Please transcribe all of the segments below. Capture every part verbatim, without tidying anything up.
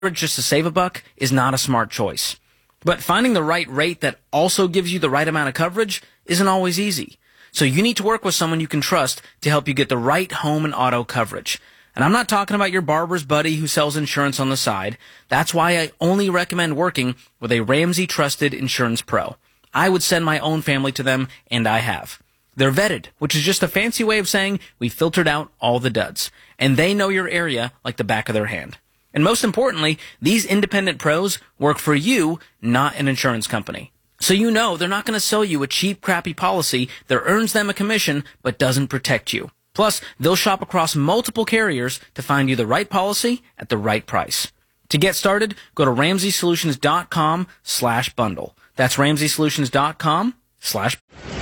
just to save a buck is not a smart choice. But finding the right rate that also gives you the right amount of coverage isn't always easy. So you need to work with someone you can trust to help you get the right home and auto coverage. And I'm not talking about your barber's buddy who sells insurance on the side. That's why I only recommend working with a Ramsey Trusted Insurance Pro. I would send my own family to them, and I have. They're vetted, which is just a fancy way of saying we filtered out all the duds. And they know your area like the back of their hand. And most importantly, these independent pros work for you, not an insurance company. So you know they're not going to sell you a cheap, crappy policy that earns them a commission but doesn't protect you. Plus, they'll shop across multiple carriers to find you the right policy at the right price. To get started, go to ramsey solutions dot com slash bundle. That's ramsey solutions dot com slash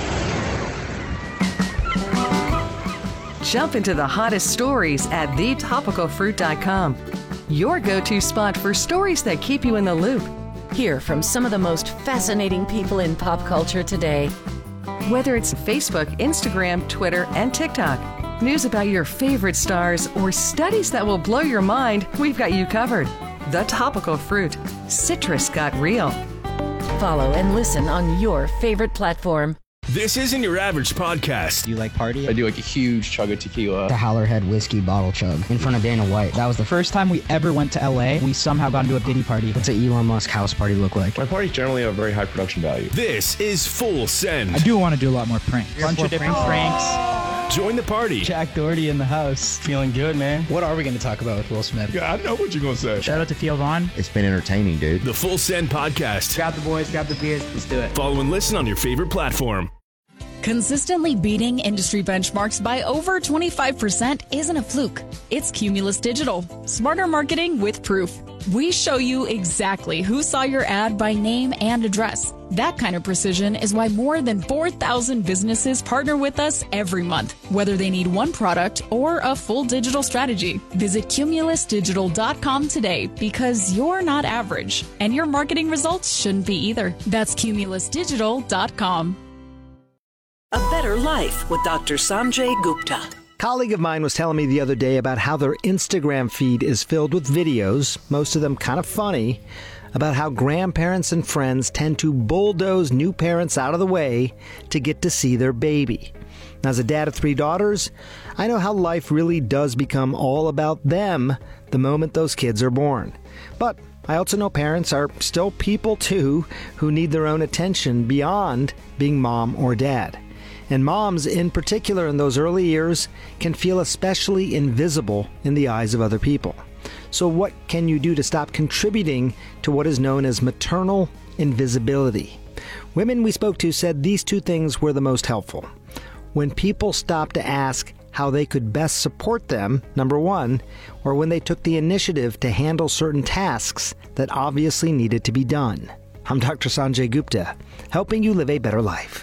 Jump into the hottest stories at the topical fruit dot com. Your go-to spot for stories that keep you in the loop. Hear from some of the most fascinating people in pop culture today. Whether it's Facebook, Instagram, Twitter, and TikTok, news about your favorite stars, or studies that will blow your mind, we've got you covered. The Topical Fruit. Citrus got real. Follow and listen on your favorite platform. This isn't your average podcast. Do you like party? I do like a huge chug of tequila. The Howlerhead whiskey bottle chug in front of Dana White. That was the first time we ever went to L A. We somehow got into a Diddy party. What's an Elon Musk house party look like? My parties generally have very high production value. This is Full Send. I do want to do a lot more pranks. Bunch of different pranks. Join the party. Jack Doherty in the house. Feeling good, man. What are we going to talk about with Will Smith? Yeah, I know what you're going to say. Shout out to Theo Vaughn. It's been entertaining, dude. The Full Send podcast. Grab the boys, grab the beers, let's do it. Follow and listen on your favorite platform. Consistently beating industry benchmarks by over twenty-five percent isn't a fluke. It's Cumulus Digital. Smarter marketing with proof. We show you exactly who saw your ad by name and address. That kind of precision is why more than four thousand businesses partner with us every month, whether they need one product or a full digital strategy. Visit cumulus digital dot com today because you're not average, and your marketing results shouldn't be either. That's cumulus digital dot com. A Better Life with Doctor Sanjay Gupta. A colleague of mine was telling me the other day about how their Instagram feed is filled with videos, most of them kind of funny, about how grandparents and friends tend to bulldoze new parents out of the way to get to see their baby. As a dad of three daughters, I know how life really does become all about them the moment those kids are born. But I also know parents are still people too who need their own attention beyond being mom or dad. And moms, in particular in those early years, can feel especially invisible in the eyes of other people. So what can you do to stop contributing to what is known as maternal invisibility? Women we spoke to said these two things were the most helpful. When people stopped to ask how they could best support them, number one, or when they took the initiative to handle certain tasks that obviously needed to be done. I'm Doctor Sanjay Gupta, helping you live a better life.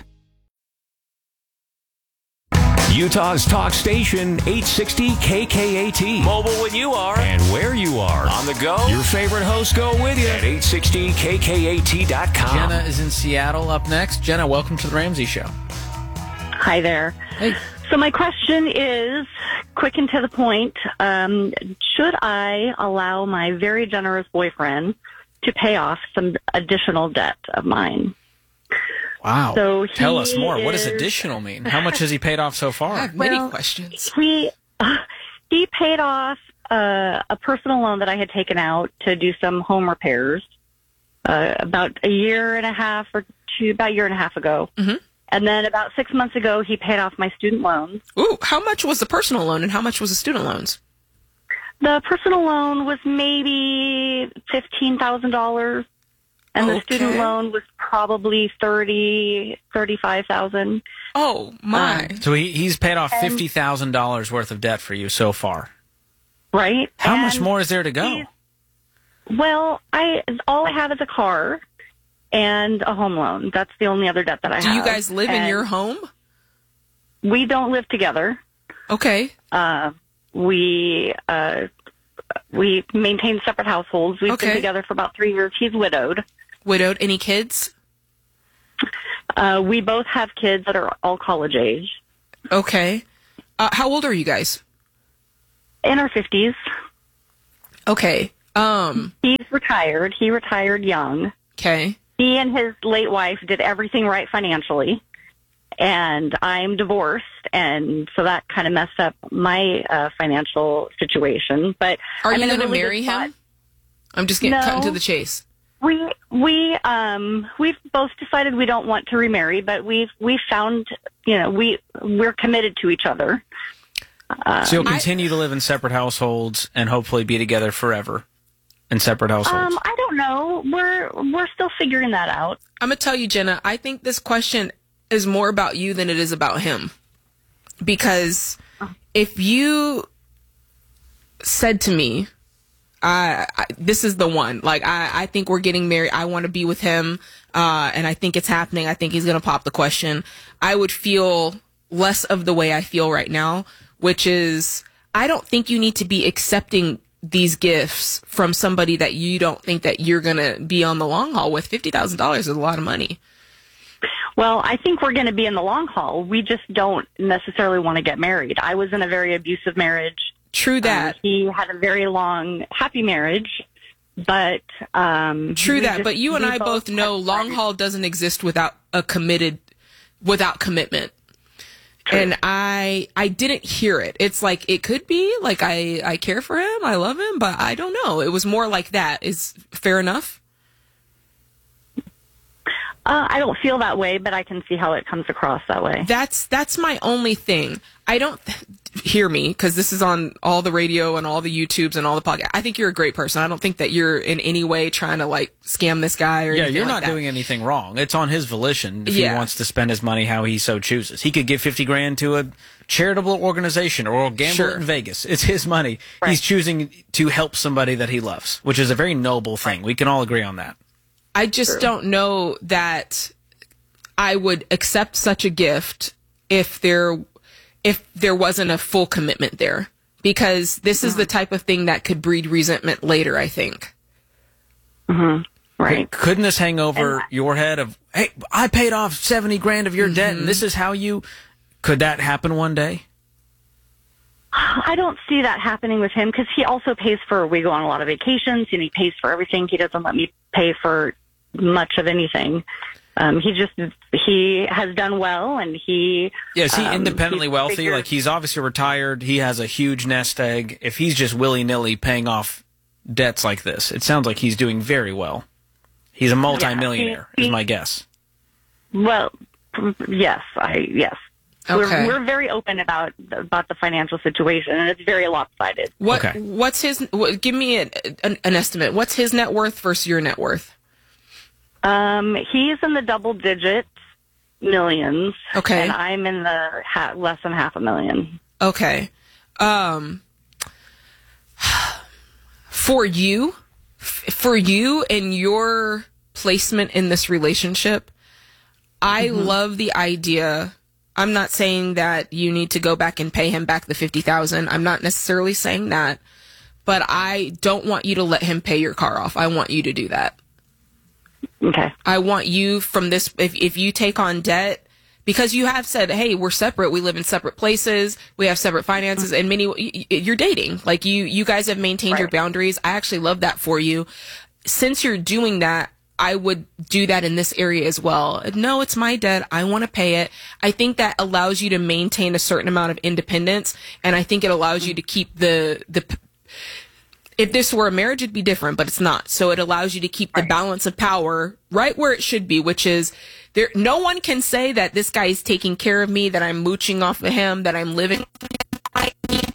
Utah's talk station, eight sixty K K A T. Mobile when you are. And where you are. On the go. Your favorite hosts go with you at eight sixty K K A T dot com. Jenna is in Seattle up next. Jenna, welcome to the Ramsey Show. Hi there. Hey. So my question is, quick and to the point, um, should I allow my very generous boyfriend to pay off some additional debt of mine? Wow. So Tell us more. Is, what does additional mean? How much has he paid off so far? I have many well, questions. He, uh, he paid off uh, a personal loan that I had taken out to do some home repairs uh, about a year and a half or two, about a year and a half ago. Mm-hmm. And then about six months ago, he paid off my student loans. Ooh, how much was the personal loan and how much was the student loans? The personal loan was maybe fifteen thousand dollars. And okay. the student loan was probably thirty, thirty-five thousand. Oh my! Um, so he, he's paid off fifty thousand dollars worth of debt for you so far, right? How and much more is there to go? Well, I all I have is a car and a home loan. That's the only other debt that I Do have. Do you guys live and in your home? We don't live together. Okay. Uh, we uh, we maintain separate households. We've okay. been together for about three years. He's widowed. Widowed. Any kids? Uh, we both have kids that are all college age. Okay. Uh, how old are you guys? In our fifties. Okay. Um, He's retired. He retired young. Okay. He and his late wife did everything right financially. And I'm divorced, and so that kind of messed up my uh, financial situation. But are I'm you going to really marry spot. him? I'm just getting No. cutting to the chase. We we um we've both decided we don't want to remarry, but we've we found you know we we're committed to each other. Uh, so you'll continue I, to live in separate households and hopefully be together forever in separate households. Um, I don't know. We're we're still figuring that out. I'm gonna tell you, Jenna. I think this question is more about you than it is about him, because if you said to me, I, I this is the one, like I, I think we're getting married, I want to be with him, uh, and I think it's happening, I think he's gonna pop the question, I would feel less of the way I feel right now, which is I don't think you need to be accepting these gifts from somebody that you don't think that you're gonna be on the long haul with. Fifty thousand dollars is a lot of money. Well, I think we're going to be in the long haul. We just don't necessarily want to get married. I was in a very abusive marriage. True that. Um, he had a very long, happy marriage, but... Um, True that, just, but you and I both, both know long haul doesn't exist without a committed, without commitment. True. And I I didn't hear it. It's like, it could be, like, I, I care for him, I love him, but I don't know. It was more like that. Is fair enough? Uh, I don't feel that way, but I can see how it comes across that way. That's that's my only thing. I don't th- hear me, because this is on all the radio and all the YouTubes and all the podcasts. I think you're a great person. I don't think that you're in any way trying to like scam this guy or yeah. anything You're like not that. doing anything wrong. It's on his volition if yeah. he wants to spend his money how he so chooses. He could give fifty grand to a charitable organization or gamble sure. in Vegas. It's his money. Right. He's choosing to help somebody that he loves, which is a very noble thing. We can all agree on that. I just True. don't know that I would accept such a gift if there if there wasn't a full commitment there, because this is the type of thing that could breed resentment later, I think. Mm-hmm. Right. Couldn't this hang over and, your head of, hey, I paid off seventy grand of your mm-hmm. debt and this is how you... Could that happen one day? I don't see that happening with him, because he also pays for, we go on a lot of vacations and he pays for everything. He doesn't let me pay for much of anything. Um, he just, he has done well, and he... Yeah, is he um, independently wealthy? Figured, like, he's obviously retired. He has a huge nest egg. If he's just willy-nilly paying off debts like this, it sounds like he's doing very well. He's a multimillionaire, yeah, he, he, is my guess. Well, yes, I, yes. Okay. We're, we're very open about about the financial situation, and it's very lopsided. What, okay. What's his, what, give me a, an, an estimate. What's his net worth versus your net worth? Um, he's in the double digits, millions. Okay. And I'm in the ha- less than half a million. Okay. Um, for you, f- for you and your placement in this relationship, I mm-hmm. love the idea. I'm not saying that you need to go back and pay him back the fifty thousand dollars. I'm not necessarily saying that, but I don't want you to let him pay your car off. I want you to do that. Okay. I want you from this, if if you take on debt, because you have said, hey, we're separate, we live in separate places, we have separate finances, and many, you're dating. Like, you, you guys have maintained right. your boundaries. I actually love that for you. Since you're doing that, I would do that in this area as well. No, it's my debt. I want to pay it. I think that allows you to maintain a certain amount of independence, and I think it allows you to keep the the. If this were a marriage, it'd be different, but it's not. So it allows you to keep the balance of power right where it should be, which is there. No one can say that this guy is taking care of me, that I'm mooching off of him, that I'm living. I need